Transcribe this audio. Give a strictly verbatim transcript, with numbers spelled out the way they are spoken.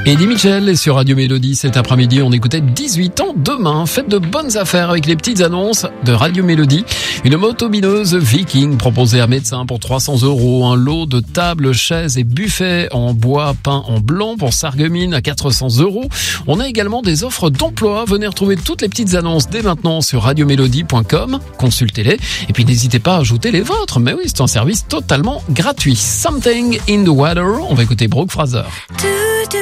Eddie Mitchell est sur Radio Mélodie cet après-midi. On écoutait dix-huit ans demain. Faites de bonnes affaires avec les petites annonces de Radio Mélodie. Une motobineuse Viking proposée à médecin pour trois cents euros. Un lot de tables, chaises et buffets en bois peint en blanc pour Sarreguemines à quatre cents euros. On a également des offres d'emploi. Venez retrouver toutes les petites annonces dès maintenant sur radio mélodie point com. Consultez-les. Et puis n'hésitez pas à ajouter les vôtres. Mais oui, c'est un service totalement gratuit. Something in the Water. On va écouter Brooke Fraser.